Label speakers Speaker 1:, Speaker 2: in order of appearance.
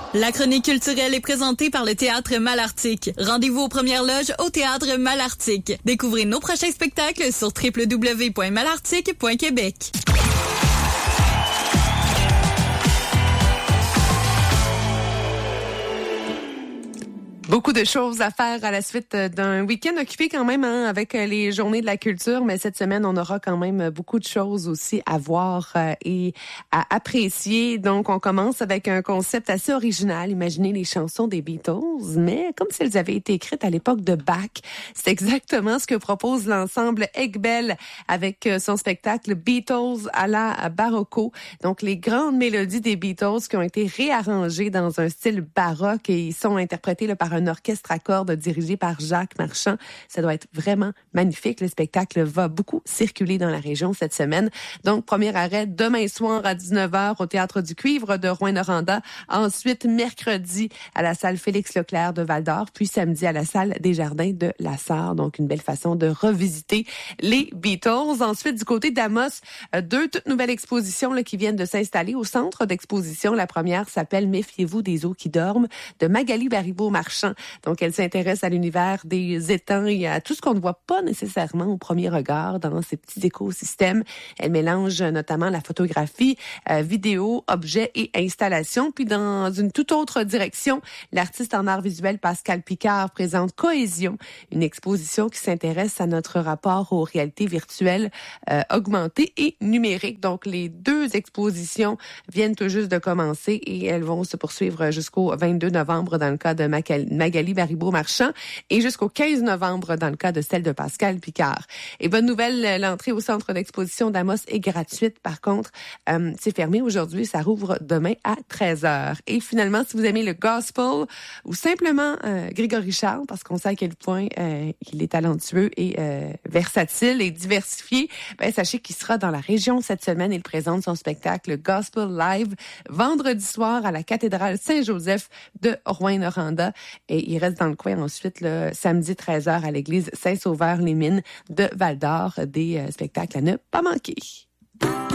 Speaker 1: La chronique culturelle est présentée par le Théâtre Malartic. Rendez-vous aux premières loges au Théâtre Malartic. Découvrez nos prochains spectacles sur www.malartic.québec.
Speaker 2: Beaucoup de choses à faire à la suite d'un week-end occupé quand même avec les journées de la culture, mais cette semaine, on aura quand même beaucoup de choses aussi à voir et à apprécier. Donc, on commence avec un concept assez original. Imaginez les chansons des Beatles, mais comme si elles avaient été écrites à l'époque de Bach. C'est exactement ce que propose l'ensemble Egbel avec son spectacle Beatles à la Barocco. Donc, les grandes mélodies des Beatles qui ont été réarrangées dans un style baroque et ils sont interprétés par un orchestre à cordes dirigé par Jacques Marchand. Ça doit être vraiment magnifique. Le spectacle va beaucoup circuler dans la région cette semaine. Donc, premier arrêt demain soir à 19h au Théâtre du Cuivre de Rouyn-Noranda. Ensuite, mercredi à la salle Félix-Leclerc de Val-d'Or. Puis samedi à la salle des Jardins de La Sarre. Donc, une belle façon de revisiter les Beatles. Ensuite, du côté d'Amos, deux toutes nouvelles expositions là, qui viennent de s'installer au centre d'exposition. La première s'appelle « Méfiez-vous des eaux qui dorment » de Magali Baribeau-Marchand. Donc, elle s'intéresse à l'univers des étangs et à tout ce qu'on ne voit pas nécessairement au premier regard dans ces petits écosystèmes. Elle mélange notamment la photographie, vidéo, objets et installations. Puis, dans une toute autre direction, l'artiste en art visuel Pascal Picard présente Cohésion, une exposition qui s'intéresse à notre rapport aux réalités virtuelles augmentées et numériques. Donc, les deux expositions viennent tout juste de commencer et elles vont se poursuivre jusqu'au 22 novembre dans le cas de Magali Baribeau-Marchand et jusqu'au 15 novembre dans le cas de celle de Pascal Picard. Et bonne nouvelle, l'entrée au centre d'exposition d'Amos est gratuite. Par contre, c'est fermé aujourd'hui. Ça rouvre demain à 13h. Et finalement, si vous aimez le gospel ou simplement Grégory Charles, parce qu'on sait à quel point il est talentueux et versatile et diversifié, ben, sachez qu'il sera dans la région cette semaine. Il présente son spectacle Gospel Live vendredi soir à la cathédrale Saint-Joseph de Rouyn-Noranda. Et il reste dans le coin ensuite le samedi 13h à l'église Saint-Sauveur-les-Mines de Val-d'Or. Des spectacles à ne pas manquer.